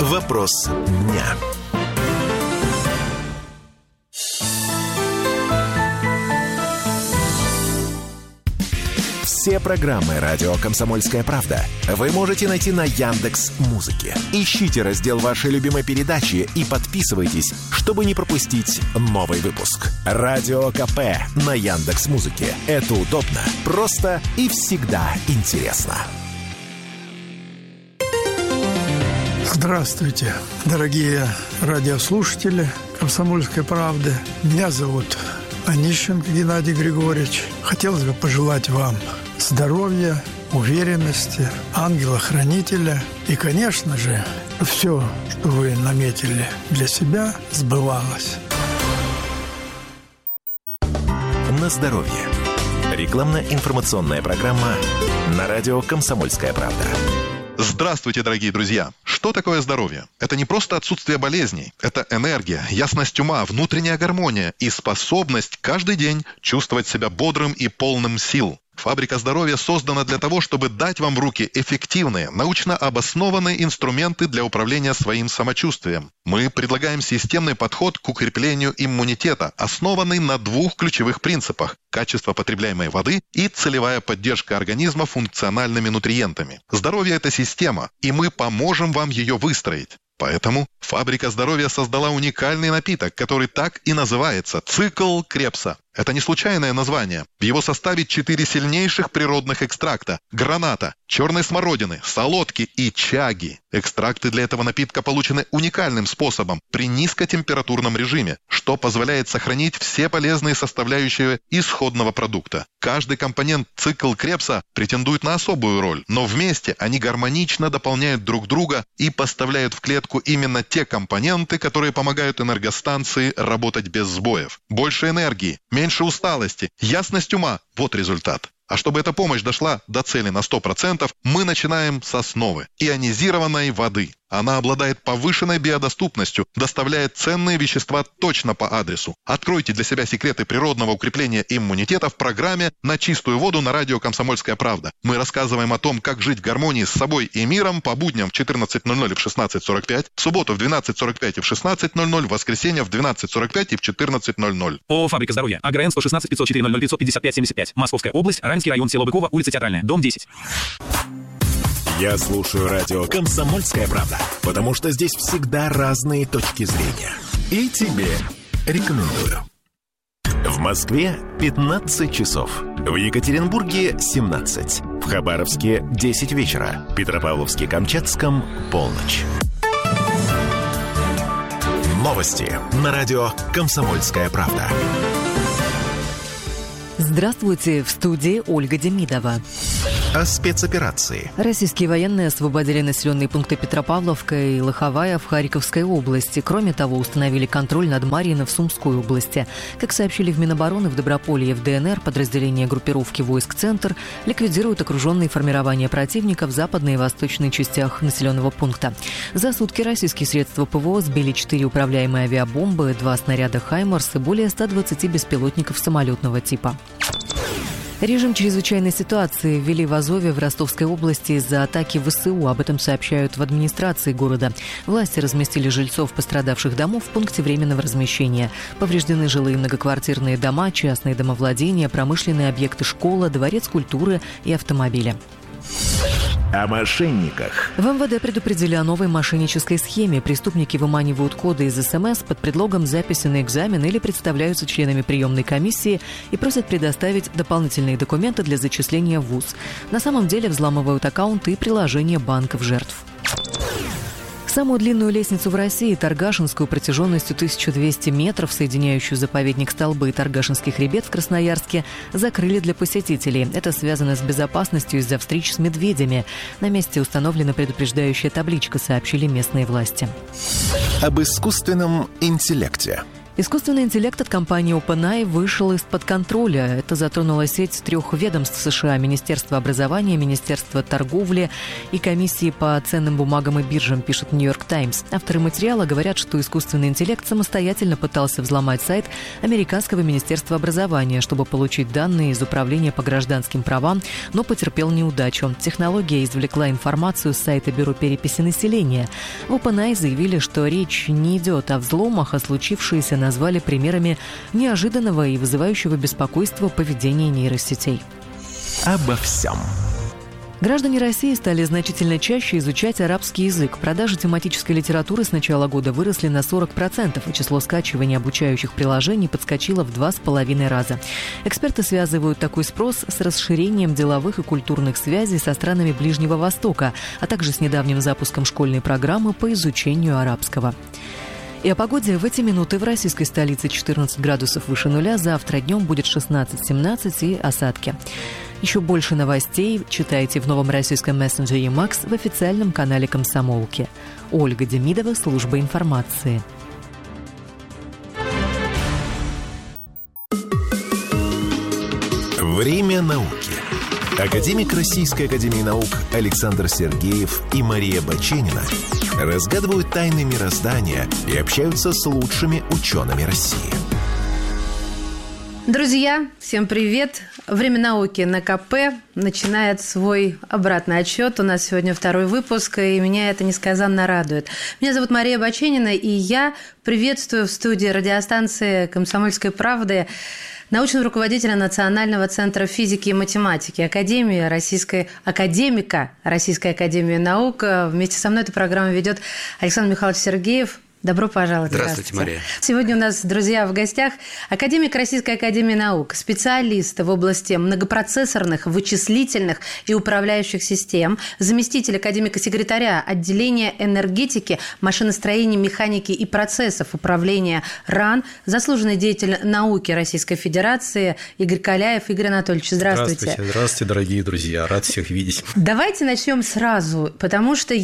Вопрос дня. Все программы «Радио Комсомольская правда» вы можете найти на Яндекс.Музыке. Ищите раздел вашей любимой передачи и подписывайтесь, чтобы не пропустить новый выпуск. Радио КП на Яндекс.Музыке. Это удобно, просто и всегда интересно. Здравствуйте, дорогие радиослушатели «Комсомольской правды». Меня зовут Онищенко Геннадий Григорьевич. Хотелось бы пожелать вам здоровья, уверенности, ангела-хранителя и, конечно же, все, что вы наметили для себя, сбывалось. На здоровье. Рекламно-информационная программа на радио «Комсомольская правда». Здравствуйте, дорогие друзья! Что такое здоровье? Это не просто отсутствие болезней. Это энергия, ясность ума, внутренняя гармония и способность каждый день чувствовать себя бодрым и полным сил. Фабрика здоровья создана для того, чтобы дать вам в руки эффективные, научно обоснованные инструменты для управления своим самочувствием. Мы предлагаем системный подход к укреплению иммунитета, основанный на двух ключевых принципах – качество потребляемой воды и целевая поддержка организма функциональными нутриентами. Здоровье – это система, и мы поможем вам ее выстроить. Поэтому Фабрика здоровья создала уникальный напиток, который так и называется – цикл Крепса. Это не случайное название. В его составе 4 сильнейших природных экстракта – граната, черной смородины, солодки и чаги. Экстракты для этого напитка получены уникальным способом при низкотемпературном режиме, что позволяет сохранить все полезные составляющие исходного продукта. Каждый компонент цикл Крепса претендует на особую роль, но вместе они гармонично дополняют друг друга и поставляют в клетку именно те компоненты, которые помогают энергостанции работать без сбоев. Больше энергии, меньше усталости, ясность ума – вот результат. А чтобы эта помощь дошла до цели на 100%, мы начинаем с основы – ионизированной воды. Она обладает повышенной биодоступностью, доставляет ценные вещества точно по адресу. Откройте для себя секреты природного укрепления иммунитета в программе «На чистую воду» на радио «Комсомольская правда». Мы рассказываем о том, как жить в гармонии с собой и миром по будням в 14:00 и в 16:45, в субботу в 12:45 и в 16:00, в воскресенье в 12:45 и в 14:00. ООО «Фабрика здоровья». АГРН 116 504 00 555 75. Московская область, Раменский район, село Быково, улица Театральная, дом 10. Я слушаю радио «Комсомольская правда», потому что здесь всегда разные точки зрения. И тебе рекомендую. В Москве 15 часов. В Екатеринбурге 17. В Хабаровске 10 вечера. В Петропавловске-Камчатском полночь. Новости на радио «Комсомольская правда». Здравствуйте, в студии Ольга Демидова. О спецоперации. Российские военные освободили населенные пункты Петропавловка и Лоховая в Харьковской области. Кроме того, установили контроль над Марьино в Сумской области. Как сообщили в Минобороны, в Доброполье в ДНР подразделения группировки войск «Центр» ликвидируют окруженные формирования противника в западной и восточной частях населенного пункта. За сутки российские средства ПВО сбили 4 управляемые авиабомбы, 2 снаряда «Хаймарс» и более 120 беспилотников самолетного типа. Режим чрезвычайной ситуации ввели в Азове в Ростовской области из-за атаки ВСУ. Об этом сообщают в администрации города. Власти разместили жильцов пострадавших домов в пункте временного размещения. Повреждены жилые многоквартирные дома, частные домовладения, промышленные объекты, школа, дворец культуры и автомобили. О мошенниках. В МВД предупредили о новой мошеннической схеме. Преступники выманивают коды из СМС под предлогом записи на экзамен или представляются членами приемной комиссии и просят предоставить дополнительные документы для зачисления в ВУЗ. На самом деле взламывают аккаунты и приложения банков жертв. Самую длинную лестницу в России, Торгашинскую, протяженностью 1200 метров, соединяющую заповедник Столбы и Торгашинский хребет в Красноярске, закрыли для посетителей. Это связано с безопасностью из-за встреч с медведями. На месте установлена предупреждающая табличка, сообщили местные власти. Об искусственном интеллекте. Искусственный интеллект от компании OpenAI вышел из-под контроля. Это затронуло сеть 3 ведомств США: Министерство образования, Министерство торговли и Комиссии по ценным бумагам и биржам, пишет Нью-Йорк Таймс. Авторы материала говорят, что искусственный интеллект самостоятельно пытался взломать сайт Американского министерства образования, чтобы получить данные из Управления по гражданским правам, но потерпел неудачу. Технология извлекла информацию с сайта Бюро переписи населения. В OpenAI заявили, что речь не идет о взломах, а случившиеся назвали примерами неожиданного и вызывающего беспокойство поведения нейросетей. Обо всем. Граждане России стали значительно чаще изучать арабский язык. Продажи тематической литературы с начала года выросли на 40%, и число скачиваний обучающих приложений подскочило в 2,5 раза. Эксперты связывают такой спрос с расширением деловых и культурных связей со странами Ближнего Востока, а также с недавним запуском школьной программы по изучению арабского. И о погоде. В эти минуты в российской столице 14 градусов выше нуля, завтра днем будет 16-17 и осадки. Еще больше новостей читайте в новом российском мессенджере Emacs в официальном канале «Комсомолки». Ольга Демидова, служба информации. Время науки. Академик Российской академии наук Александр Сергеев и Мария Баченина разгадывают тайны мироздания и общаются с лучшими учеными России. Друзья, всем привет! Время науки на КП начинает свой обратный отсчет. У нас сегодня 2-й выпуск, и меня это несказанно радует. Меня зовут Мария Баченина, и я приветствую в студии радиостанции «Комсомольской правды» научного руководителя Национального центра физики и математики, академика Российской академии наук. Вместе со мной эту программу ведет Александр Михайлович Сергеев. Добро пожаловать. Здравствуйте, Мария. Сегодня у нас, друзья, в гостях академик Российской академии наук, специалист в области многопроцессорных, вычислительных и управляющих систем, заместитель академика-секретаря отделения энергетики, машиностроения, механики и процессов управления РАН, заслуженный деятель науки Российской Федерации Игорь Каляев. Игорь Анатольевич, здравствуйте. Здравствуйте, дорогие друзья. Рад всех видеть. Давайте начнем сразу, потому что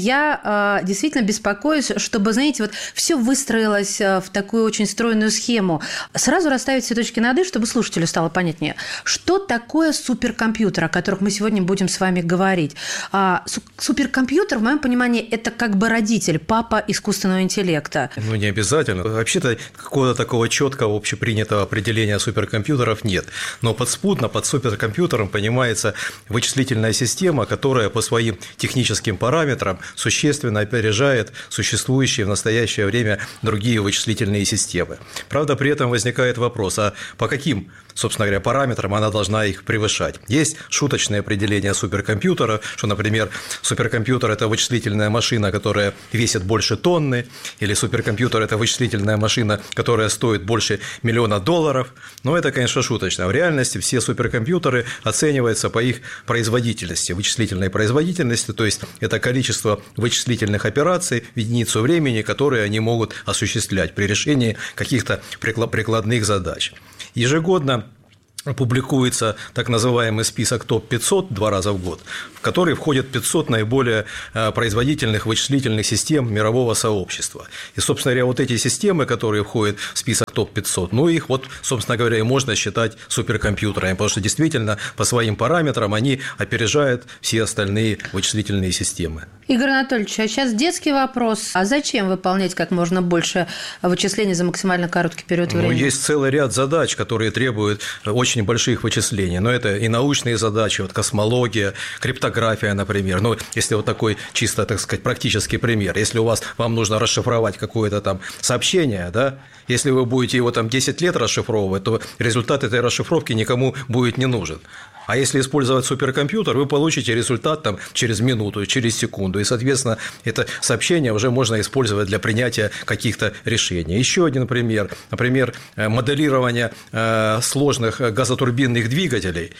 я действительно беспокоюсь, чтобы, знаете, вот все выстроилось в такую очень стройную схему. Сразу расставить все точки над «и», чтобы слушателю стало понятнее. Что такое суперкомпьютер, о которых мы сегодня будем с вами говорить? Суперкомпьютер, в моем понимании, это как бы родитель, папа искусственного интеллекта. Ну, не обязательно. Вообще-то какого-то такого четкого общепринятого определения суперкомпьютеров нет. Но подспудно под суперкомпьютером понимается вычислительная система, которая по своим техническим параметрам существенно опережает существующие в настоящее время другие вычислительные системы. Правда, при этом возникает вопрос, а по каким, собственно говоря, параметрам она должна их превышать? Есть шуточное определение суперкомпьютера, что, например, суперкомпьютер – это вычислительная машина, которая весит больше тонны, или суперкомпьютер – это вычислительная машина, которая стоит больше $1 миллиона. Но это, конечно, шуточно. В реальности все суперкомпьютеры оцениваются по их производительности, вычислительной производительности, то есть это количество вычислительных операций в единицу времени, которые они могут осуществлять при решении каких-то прикладных задач. Ежегодно публикуется так называемый список ТОП-500 2 раза в год, в который входят 500 наиболее производительных вычислительных систем мирового сообщества. И, собственно говоря, вот эти системы, которые входят в список ТОП-500, ну, их вот, собственно говоря, и можно считать суперкомпьютерами, потому что действительно по своим параметрам они опережают все остальные вычислительные системы. Игорь Анатольевич, а сейчас детский вопрос. А зачем выполнять как можно больше вычислений за максимально короткий период времени? Ну, есть целый ряд задач, которые требуют очень больших вычислений. Но это и научные задачи, вот космология, криптография, например. Ну, если вот такой чисто, так сказать, практический пример. Если вам нужно расшифровать какое-то там сообщение, да, если вы будете его там 10 лет расшифровывать, то результат этой расшифровки никому будет не нужен. А если использовать суперкомпьютер, вы получите результат там через минуту, через секунду. И, соответственно, это сообщение уже можно использовать для принятия каких-то решений. Еще один пример. Например, моделирование сложных газотурбинных двигателей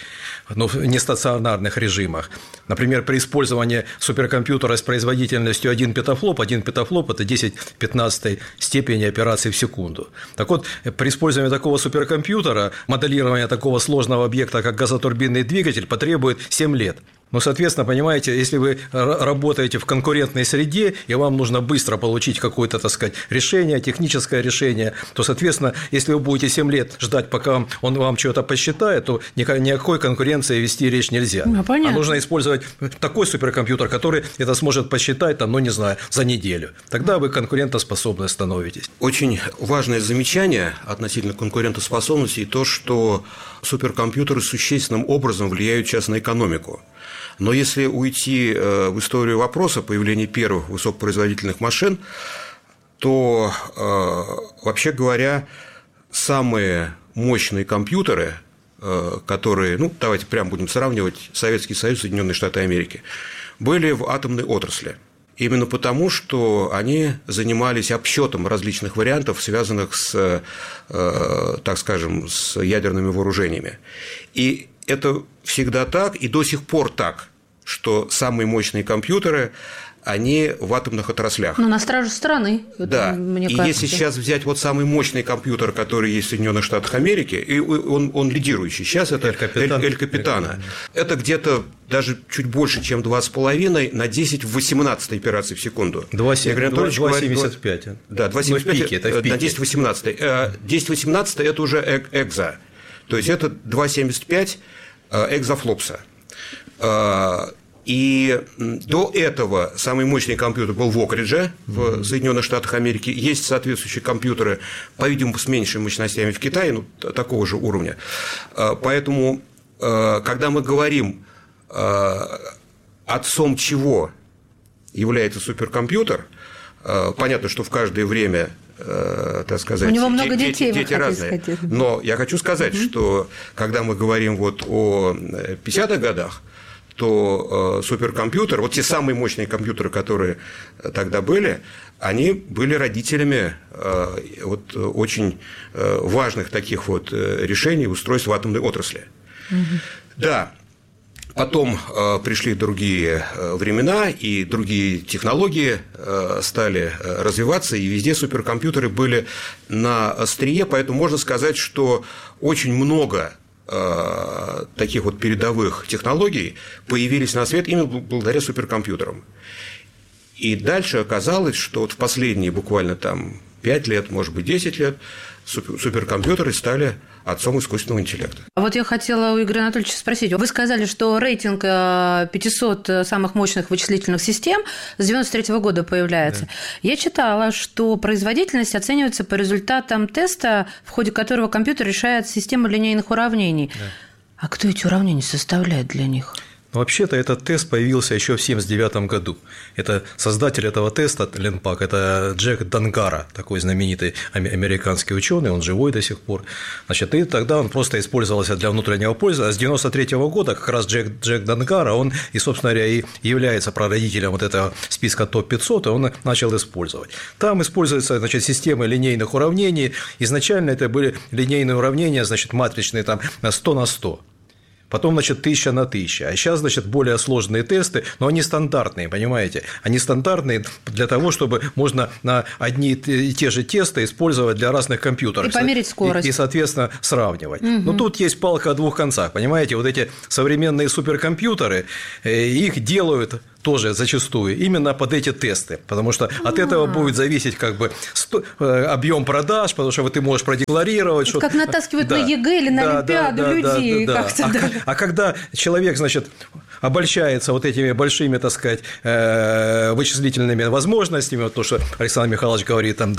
в нестационарных режимах. Например, при использовании суперкомпьютера с производительностью 1 петафлоп, 1 петафлоп – это 10/15 степени операций в секунду. Так вот, при использовании такого суперкомпьютера моделирование такого сложного объекта, как газотурбинный двигатель, потребует 7 лет. Но, соответственно, понимаете, если вы работаете в конкурентной среде, и вам нужно быстро получить какое-то, так сказать, решение, техническое решение, то, соответственно, если вы будете 7 лет ждать, пока он вам что-то посчитает, то никакой конкуренции вести речь нельзя. Ну, понятно. А нужно использовать такой суперкомпьютер, который это сможет посчитать, там, ну, не знаю, за неделю. Тогда вы конкурентоспособны становитесь. Очень важное замечание относительно конкурентоспособности то, что суперкомпьютеры существенным образом влияют сейчас на экономику. Но если уйти в историю вопроса появления первых высокопроизводительных машин, то, вообще говоря, самые мощные компьютеры, которые, ну, давайте прямо будем сравнивать Советский Союз и Соединенные Штаты Америки, были в атомной отрасли. Именно потому, что они занимались обсчетом различных вариантов, связанных с, так скажем, с ядерными вооружениями. И это всегда так, и до сих пор так, что самые мощные компьютеры, они в атомных отраслях. Ну, на страже страны. Да, мне и кажется. если сейчас взять вот самый мощный компьютер, который есть в Соединенных Штатах Америки, и он лидирующий, сейчас это Эль Капитано. Это где-то даже чуть больше, чем 2,5 на 10 в 18 операций в секунду. 2,75. Да, 2,75 на 10 в 18. 10 в 18 – это уже экза. То есть, это 2,75 экзафлопса. И до этого самый мощный компьютер был в Окридже, в Соединенных Штатах Америки. Есть соответствующие компьютеры, по-видимому, с меньшими мощностями в Китае, ну, такого же уровня. Поэтому, когда мы говорим, отцом чего является суперкомпьютер, понятно, что в каждое время, так сказать, у него много детей, дети разные. Но я хочу сказать, что когда мы говорим вот о 50-х годах, то суперкомпьютер, вот те самые мощные компьютеры, которые тогда были, они были родителями вот очень важных таких вот решений устройств в атомной отрасли. Да, потом пришли другие времена, и другие технологии стали развиваться, и везде суперкомпьютеры были на острие, поэтому можно сказать, что очень много таких вот передовых технологий появились на свет именно благодаря суперкомпьютерам. И дальше оказалось, что вот в последние буквально там 5 лет, может быть, 10 лет суперкомпьютеры стали отцом искусственного интеллекта. А вот я хотела у Игоря Анатольевича спросить. Вы сказали, что рейтинг 500 самых мощных вычислительных систем с 1993 года появляется. Да. Я читала, что производительность оценивается по результатам теста, в ходе которого компьютер решает систему линейных уравнений. Да. А кто эти уравнения составляет для них? Но вообще-то этот тест появился еще в 1979 году. Это создатель этого теста, Ленпак, это Джек Дангара, такой знаменитый американский ученый, он живой до сих пор. Значит, и тогда он просто использовался для внутреннего пользования. А с 1993 года как раз Джек Дангара, он и, собственно говоря, и является прародителем вот этого списка ТОП-500, и он начал использовать. Там используются, значит, системы линейных уравнений. Изначально это были линейные уравнения, значит, матричные, там, 100 на 100. Потом, значит, 1000 на 1000. А сейчас, значит, более сложные тесты, но они стандартные, понимаете? Они стандартные для того, чтобы можно на одни и те же тесты использовать для разных компьютеров. И померить скорость. И соответственно, сравнивать. Но тут есть палка о двух концах, понимаете? Вот эти современные суперкомпьютеры, их делают тоже зачастую именно под эти тесты, потому что от этого будет зависеть как бы объем продаж, потому что ты можешь продекларировать, это что как натаскивают на ЕГЭ или на Олимпиаду людей. А когда человек, значит, обольщается вот этими большими, так сказать, вычислительными возможностями, вот то, что Александр Михайлович говорит, там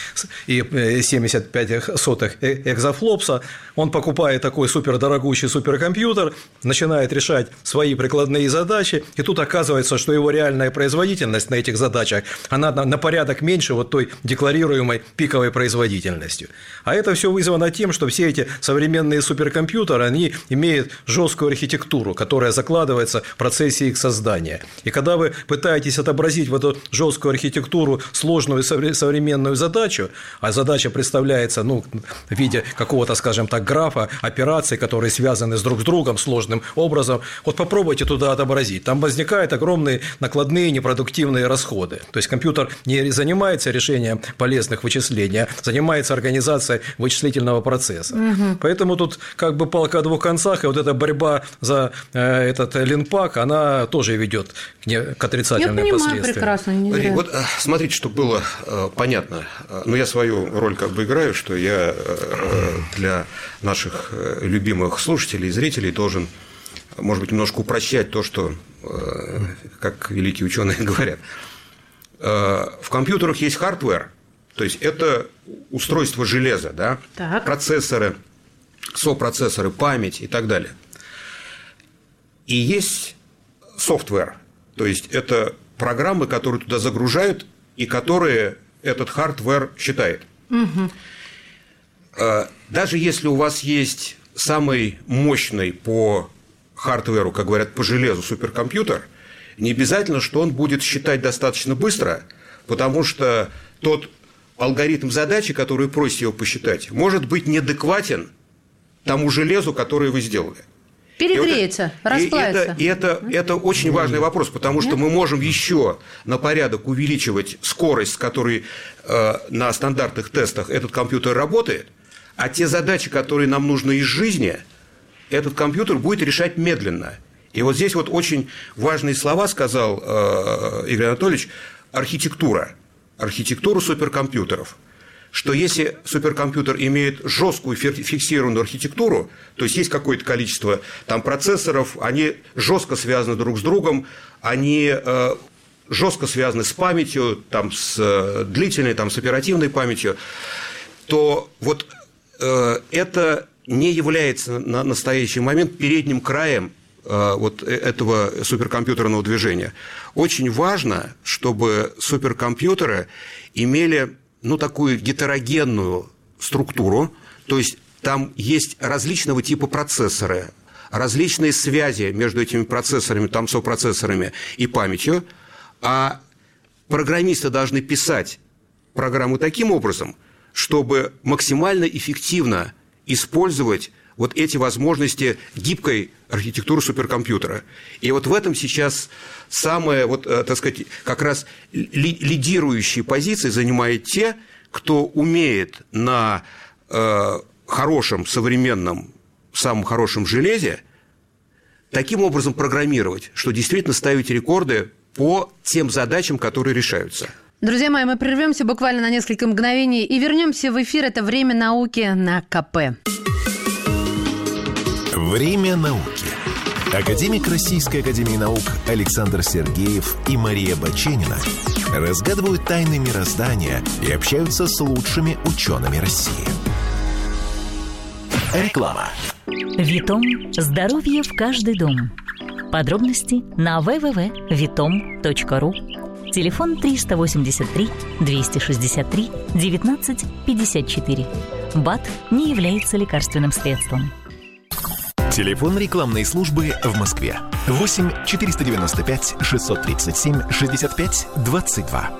2,75 экзафлопса, он покупает такой супердорогущий суперкомпьютер, начинает решать свои прикладные задачи, и тут оказывается, что его реальная производительность на этих задачах, она на порядок меньше вот той декларируемой пиковой производительностью. А это все вызвано тем, что все эти современные суперкомпьютеры, они имеют жесткую архитектуру, которая закладывается в процессе их создания. И когда вы пытаетесь отобразить в эту жесткую архитектуру сложную современную задачу, а задача представляется, ну, в виде какого-то, скажем так, графа операций, которые связаны друг с другом сложным образом, вот попробуйте туда отобразить. Там возникают огромные накладные непродуктивные расходы. То есть компьютер не занимается решением полезных вычислений, а занимается организацией вычислительного процесса. Поэтому тут как бы палка о двух концах, и вот эта борьба за этот Генпак, она тоже ведет к отрицательным последствиям. Я понимаю прекрасно. Не зря. Вот смотрите, чтобы было понятно. Ну, я свою роль как бы играю, что я для наших любимых слушателей и зрителей должен, может быть, немножко упрощать то, что, как великие ученые говорят. В компьютерах есть хардвер, то есть это устройство железа, да? Процессоры, сопроцессоры, память и так далее. И есть софтвер, то есть это программы, которые туда загружают и которые этот хардвер считает. Даже если у вас есть самый мощный по хардверу, как говорят, по железу суперкомпьютер, не обязательно, что он будет считать достаточно быстро, потому что тот алгоритм задачи, который вы просите его посчитать, может быть неадекватен тому железу, которое вы сделали. Перегреется, расплавится. И это очень важный вопрос, потому что мы можем еще на порядок увеличивать скорость, с которой на стандартных тестах этот компьютер работает, а те задачи, которые нам нужны из жизни, этот компьютер будет решать медленно. И вот здесь вот очень важные слова сказал Игорь Анатольевич: архитектура суперкомпьютеров. Что если суперкомпьютер имеет жесткую фиксированную архитектуру, то есть какое-то количество там процессоров, они жестко связаны друг с другом, они жестко связаны с памятью, там, с длительной, там, с оперативной памятью, то вот это не является на настоящий момент передним краем вот этого суперкомпьютерного движения. Очень важно, чтобы суперкомпьютеры имели такую гетерогенную структуру, то есть там есть различного типа процессоры, различные связи между этими процессорами, там, сопроцессорами и памятью, а программисты должны писать программу таким образом, чтобы максимально эффективно использовать вот эти возможности гибкой архитектуры суперкомпьютера. И вот в этом сейчас самые, так сказать, как раз лидирующие позиции занимают те, кто умеет на хорошем, современном, самом хорошем железе таким образом программировать, что действительно ставить рекорды по тем задачам, которые решаются. Друзья мои, мы прервемся буквально на несколько мгновений и вернемся в эфир. Это «Время науки» на КП. Время науки. Академик Российской академии наук Александр Сергеев и Мария Баченина разгадывают тайны мироздания и общаются с лучшими учеными России. Реклама. Витом. Здоровье в каждый дом. Подробности на www.vitom.ru. Телефон 383 263 19 54. БАД не является лекарственным средством. Телефон рекламной службы в Москве 8 495 637 65 22.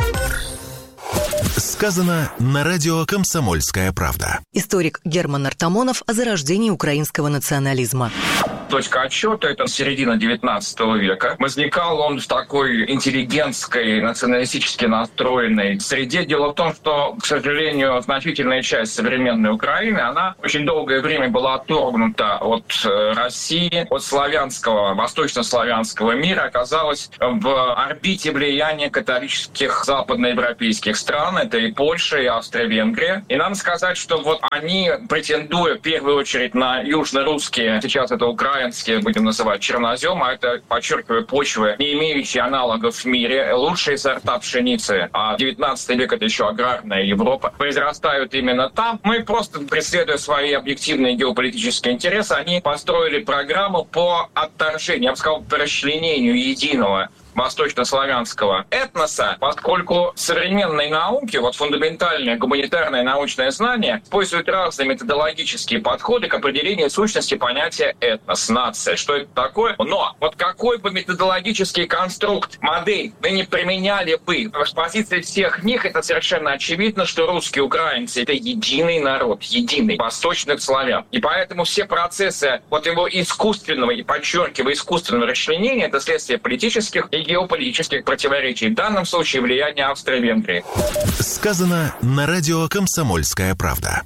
Сказано на радио «Комсомольская правда». Историк Герман Артамонов о зарождении украинского национализма. Точка отсчета – это середина XIX века. Возникал он в такой интеллигентской, националистически настроенной среде. Дело в том, что, к сожалению, значительная часть современной Украины, она очень долгое время была отторгнута от России, от славянского, восточнославянского мира, оказалась в орбите влияния католических западноевропейских стран. Это и Польша, и Австро-Венгрия. И надо сказать, что вот они, претендуя в первую очередь на южно-русские, сейчас это украинские, будем называть, чернозем, а это, подчеркиваю, почвы, не имеющие аналогов в мире, лучшие сорта пшеницы, а 19 век это еще аграрная Европа, произрастают именно там. Мы просто, преследуя свои объективные геополитические интересы, они построили программу по отторжению, я бы сказал, по расчленению единого восточнославянского этноса, поскольку современные науки, вот фундаментальное гуманитарное научное знание, используют разные методологические подходы к определению сущности понятия этнос, нация. Что это такое? Но вот какой бы методологический конструкт, модель мы не применяли бы, с позиции всех них это совершенно очевидно, что русские украинцы — это единый народ, единый восточных славян. И поэтому все процессы вот его искусственного, и подчеркиваю, искусственного расчленения — это следствие политических и геополитических противоречий, в данном случае влияние Австро-Венгрии. Сказано на радио «Комсомольская правда».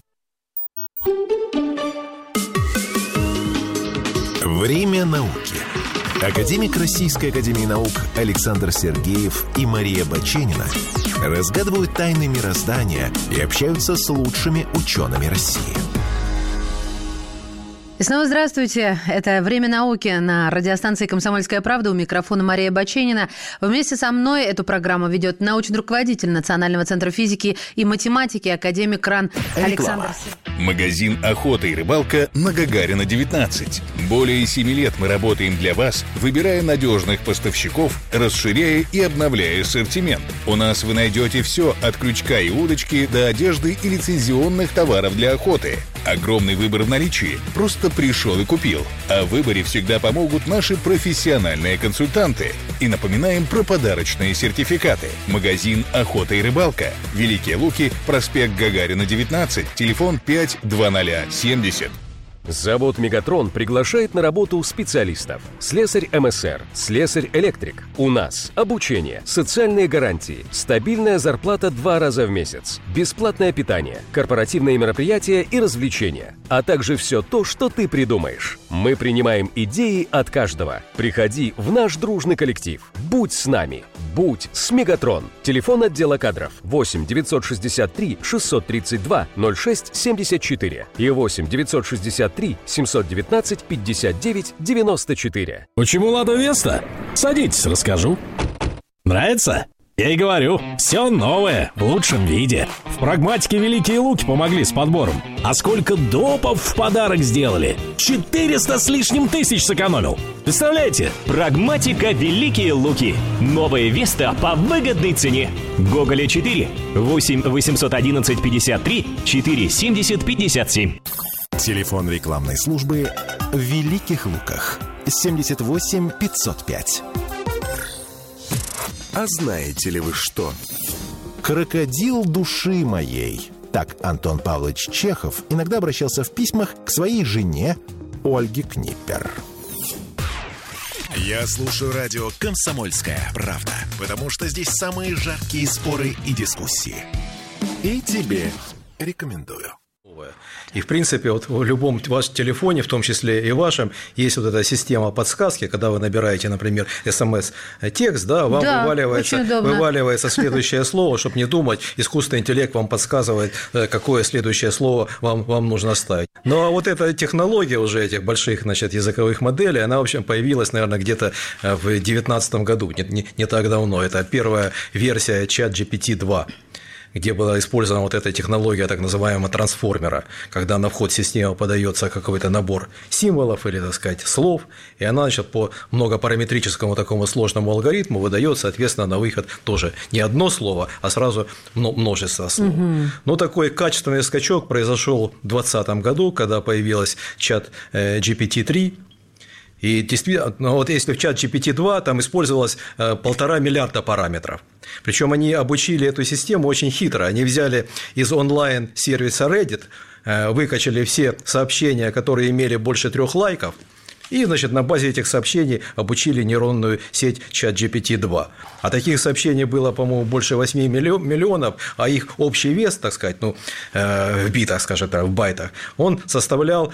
Время науки. Академик Российской академии наук Александр Сергеев и Мария Баченина разгадывают тайны мироздания и общаются с лучшими учеными России. И снова здравствуйте. Это «Время науки» на радиостанции «Комсомольская правда». У микрофона Мария Баченина. Вместе со мной эту программу ведет научный руководитель Национального центра физики и математики, академик РАН Александр Сергеев. Магазин «Охота и рыбалка» на Гагарина, 19. Более 7 лет мы работаем для вас, выбирая надежных поставщиков, расширяя и обновляя ассортимент. У нас вы найдете все от крючка и удочки до одежды и лицензионных товаров для охоты. Огромный выбор в наличии. Просто пришел и купил. О выборе всегда помогут наши профессиональные консультанты. И напоминаем про подарочные сертификаты. Магазин «Охота и рыбалка». Великие Луки, проспект Гагарина, 19. Телефон 52070. Завод «Мегатрон» приглашает на работу специалистов. Слесарь МСР, слесарь-электрик. У нас обучение, социальные гарантии, стабильная зарплата 2 раза в месяц, бесплатное питание, корпоративные мероприятия и развлечения, а также все то, что ты придумаешь. Мы принимаем идеи от каждого. Приходи в наш дружный коллектив. Будь с нами. Будь с «Мегатрон». Телефон отдела кадров 8 963 632 06 74 и 8 963 719 59 94. Почему «Лада Веста»? Садитесь, расскажу. Нравится? Я и говорю, все новое, в лучшем виде. В «Прагматике» Великие Луки помогли с подбором. А сколько допов в подарок сделали? 400 с лишним тысяч сэкономил. Представляете? «Прагматика» Великие Луки. Новая Веста по выгодной цене. Гоголя 4. 8 811 53 4 70 57. Телефон рекламной службы в Великих Луках. 78 505. А знаете ли вы что? «Крокодил души моей». Так Антон Павлович Чехов иногда обращался в письмах к своей жене Ольге Книппер. Я слушаю радио «Комсомольская правда», потому что здесь самые жаркие споры и дискуссии. И тебе рекомендую. И, в принципе, вот в любом вашем телефоне, в том числе и вашем, есть вот эта система подсказки, когда вы набираете, например, смс-текст, да, вам вываливается следующее слово, чтобы не думать, искусственный интеллект вам подсказывает, какое следующее слово вам нужно ставить. Ну, а вот эта технология уже этих больших, значит, языковых моделей, она, в общем, появилась, наверное, где-то в 2019 году, не так давно. Это первая версия ChatGPT-2. Где была использована вот эта технология так называемого трансформера, когда на вход системы подается какой-то набор символов или, так сказать, слов, и она, значит, по многопараметрическому такому сложному алгоритму выдает, соответственно, на выход тоже не одно слово, а сразу множество слов. Но такой качественный скачок произошел в 2020 году, когда появилась чат GPT-3. И действительно, вот если в чат GPT-2 там использовалось 1,5 миллиарда параметров. Причем они обучили эту систему очень хитро. Они взяли из онлайн-сервиса Reddit, выкачали все сообщения, которые имели больше 3 лайков, и, значит, на базе этих сообщений обучили нейронную сеть ChatGPT-2. А таких сообщений было, по-моему, больше 8 миллионов, а их общий вес, так сказать, в битах, скажем так, в байтах, он составлял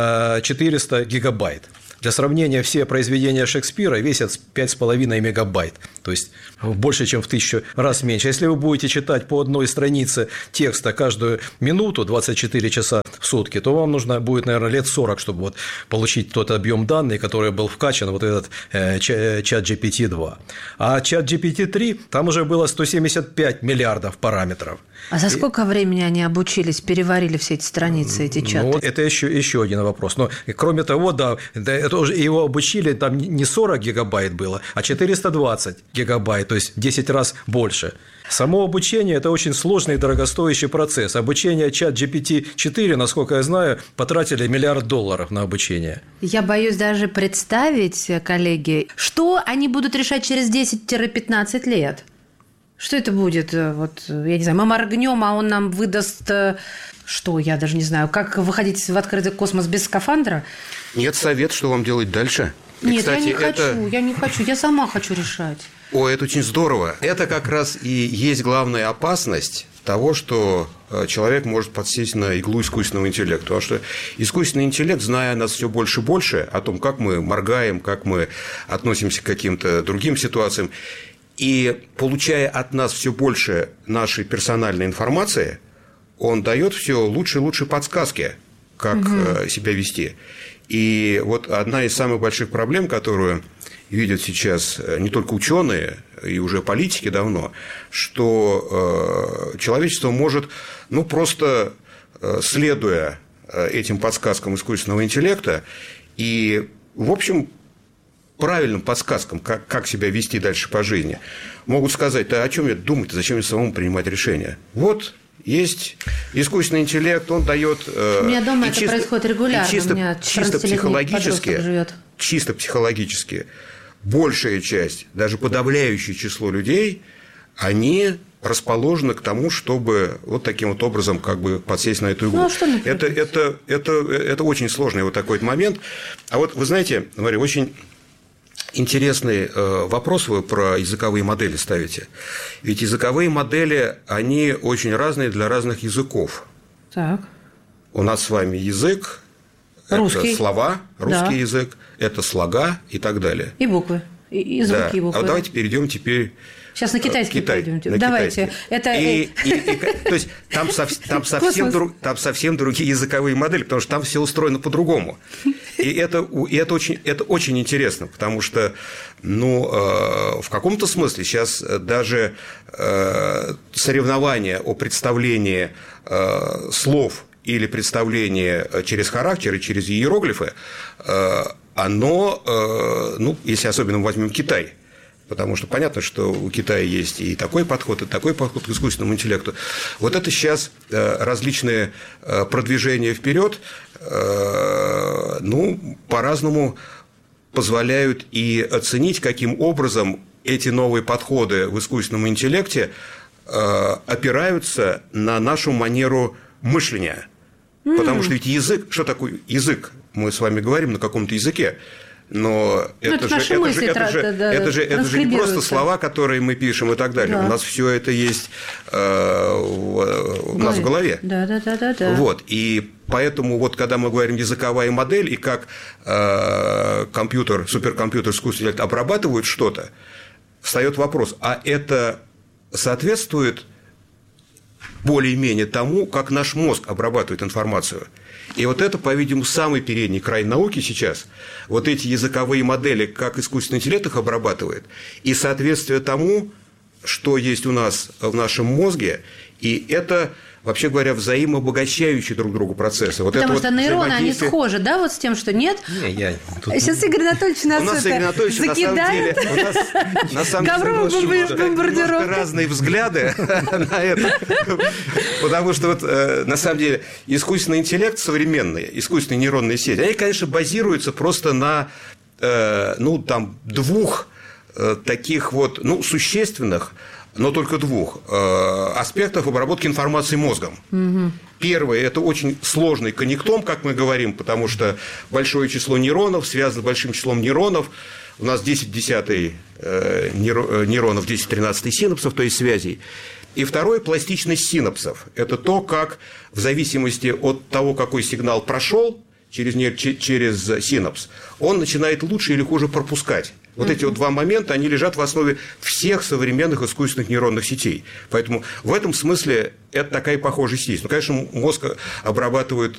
400 гигабайт. Для сравнения, все произведения Шекспира весят 5,5 мегабайт, то есть больше, чем в 1000 раз меньше. Если вы будете читать по одной странице текста каждую минуту, 24 часа в сутки, то вам нужно будет, наверное, лет 40, чтобы вот получить тот объем данных, который был вкачан вот этот чат GPT-2. А чат GPT-3, там уже было 175 миллиардов параметров. А за сколько времени они обучились, переварили все эти страницы, эти чаты? Ну, это еще один вопрос. Но, кроме того, да, это уже его обучили, там не 40 гигабайт было, а 420 гигабайт, то есть в 10 раз больше. Само обучение – это очень сложный и дорогостоящий процесс. Обучение чат GPT-4, насколько я знаю, потратили $1 миллиард на обучение. Я боюсь даже представить, коллеги, что они будут решать через 10-15 лет. Что это будет? Вот, я не знаю, мы моргнем, а он нам выдаст, что, я даже не знаю, как выходить в открытый космос без скафандра? Нет, совет, что вам делать дальше. Нет, кстати, я не хочу, я сама хочу решать. О, это очень здорово. Это как раз и есть главная опасность того, что человек может подсесть на иглу искусственного интеллекта. Потому что искусственный интеллект, зная нас все больше и больше, о том, как мы моргаем, как мы относимся к каким-то другим ситуациям, и получая от нас все больше нашей персональной информации, он дает все лучше и лучше подсказки, как себя вести. И вот одна из самых больших проблем, которую видят сейчас не только ученые и уже политики давно, что человечество может, просто следуя этим подсказкам искусственного интеллекта и, в общем, правильным подсказкам, как себя вести дальше по жизни, могут сказать: да о чем мне думать, зачем мне самому принимать решения? Вот есть искусственный интеллект, он дает... У меня дома это происходит регулярно, у меня чисто психологически большая часть, даже подавляющее число людей, они расположены к тому, чтобы вот таким вот образом как бы подсесть на эту иглу. Это очень сложный вот такой момент. А вот вы знаете, Мария, очень интересный вопрос вы про языковые модели ставите. Ведь языковые модели, они очень разные для разных языков. Так. У нас с вами язык, русский. Это слова, русский язык, это слога и так далее. И буквы, и звуки, и буквы. А давайте перейдем теперь... Сейчас на китайский пойдем. Давайте. То есть там совсем другие языковые модели, потому что там все устроено по-другому. И это очень интересно, потому что, в каком-то смысле сейчас даже соревнования о представлении слов или представление через характеры, через иероглифы, оно, если особенно мы возьмем Китай, потому что понятно, что у Китая есть и такой подход к искусственному интеллекту. Вот это сейчас различные продвижения вперед, по-разному позволяют и оценить, каким образом эти новые подходы в искусственном интеллекте опираются на нашу манеру мышления. Потому что ведь язык, что такое язык? Мы с вами говорим на каком-то языке. Но это же не просто слова, которые мы пишем и так далее. Да. У нас все это есть у нас в голове. Да. Вот. И поэтому, вот, когда мы говорим языковая модель и как суперкомпьютер, искусственный интеллект обрабатывают что-то, встает вопрос: а это соответствует более-менее тому, как наш мозг обрабатывает информацию? И вот это, по-видимому, самый передний край науки сейчас. Вот эти языковые модели, как искусственный интеллект их обрабатывает, и соответствие тому, что есть у нас в нашем мозге, и это, вообще говоря, взаимообогащающие друг другу процессы. Вот потому это что нейроны, они схожи, да, вот с тем, что нет? Сейчас Игорь Анатольевич нас закидает ковровым бомбардировкой. Разные взгляды на это. Потому что, вот, на самом деле, искусственный интеллект современный, искусственные нейронные сети, они, конечно, базируются просто на двух таких вот, существенных, но только двух аспектов обработки информации мозгом. Первый – это очень сложный коннектом, как мы говорим, потому что большое число нейронов связано с большим числом нейронов. У нас 10 нейронов, 10-13 синапсов, то есть связей. И второе – пластичность синапсов. Это то, как в зависимости от того, какой сигнал прошел через синапс, он начинает лучше или хуже пропускать. Вот эти вот два момента, они лежат в основе всех современных искусственных нейронных сетей. Поэтому в этом смысле это такая похожесть есть. Конечно, мозг обрабатывает